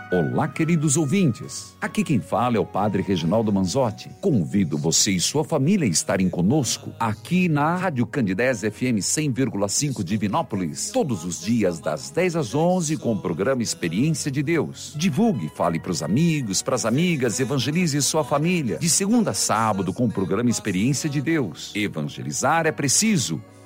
Olá, queridos ouvintes. Aqui quem fala é o Padre Reginaldo Manzotti. Convido você e sua família a estarem conosco aqui na Rádio Candidez FM 100,5 de Divinópolis, todos os dias das 10 às 11 com o programa Experiência de Deus. Divulgue, fale para os amigos, para as amigas, evangelize sua família. De segunda a sábado com o programa Experiência de Deus. Evangelizar é preciso.